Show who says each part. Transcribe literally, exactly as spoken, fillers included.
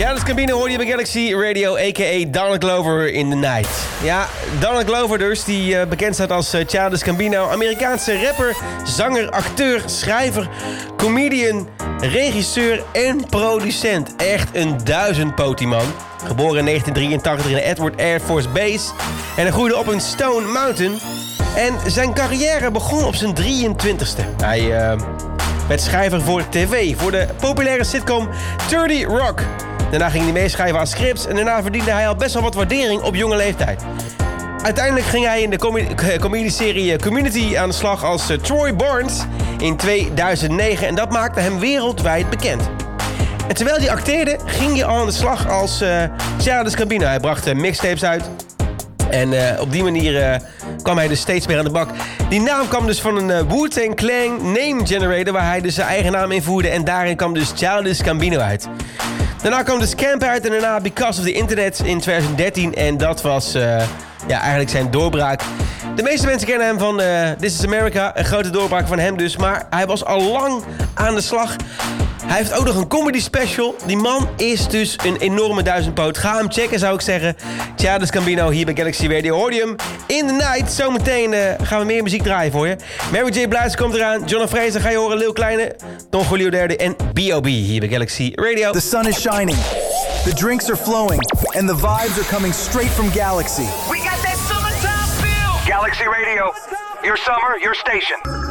Speaker 1: Childish Gambino hoor je bij Galaxy Radio, a k a. Donald Glover in the Night. Ja, Donald Glover dus, die uh, bekend staat als uh, Childish Gambino. Amerikaanse rapper, zanger, acteur, schrijver, comedian, regisseur en producent. Echt een duizendpotie man. Geboren in negentien drieëntachtig in de Edward Air Force Base. En hij groeide op in Stone Mountain. En zijn carrière begon op zijn drieëntwintigste. Hij uh, werd schrijver voor tv, voor de populaire sitcom thirty Rock. Daarna ging hij meeschrijven aan scripts en daarna verdiende hij al best wel wat waardering op jonge leeftijd. Uiteindelijk ging hij in de com- comedieserie Community aan de slag als uh, Troy Barnes in tweeduizend negen en dat maakte hem wereldwijd bekend. En terwijl hij acteerde, ging hij al aan de slag als uh, Childish Gambino. Hij bracht uh, mixtapes uit en uh, op die manier uh, kwam hij dus steeds meer aan de bak. Die naam kwam dus van een uh, Wu-Tang Clan name generator waar hij dus zijn eigen naam invoerde en daarin kwam dus Childish Gambino uit. Daarna kwam de Scamp uit en daarna Because of the Internet in twintig dertien. En dat was uh, ja, eigenlijk zijn doorbraak. De meeste mensen kennen hem van uh, This is America. Een grote doorbraak van hem dus. Maar hij was al lang aan de slag. Hij heeft ook nog een comedy special. Die man is dus een enorme duizendpoot. Ga hem checken, zou ik zeggen. Childish Gambino hier bij Galaxy Radio. Hoor je hem in the night. Zometeen uh, gaan we meer muziek draaien voor je. Mary J. Blige komt eraan. John Fraser ga je horen. Lil Kleine, Don Julio derde en B O B hier bij Galaxy Radio.
Speaker 2: The sun is shining. The drinks are flowing. And the vibes are coming straight from Galaxy.
Speaker 3: We got that summertime feel. Galaxy Radio. Your summer, your station.